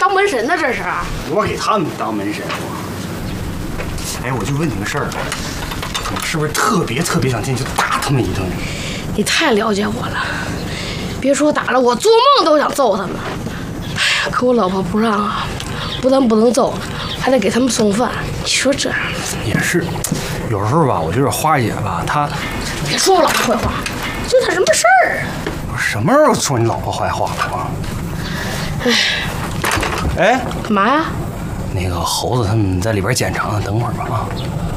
当门神呢？这是？ 我给他们当门神。哎，我就问你个事儿，你是不是特别想进去打他们一顿？ 你太了解我了，别说打了，我做梦都想揍他们。哎呀，可我老婆不让啊，不但不能揍，还得给他们送饭。你说这也是，有时候吧，我觉得花姐吧，她别说我老婆坏话，这她什么事儿啊？ 我什么时候说你老婆坏话了啊？哎， 干嘛呀？ 那个猴子他们在里边检查呢，等会儿吧啊。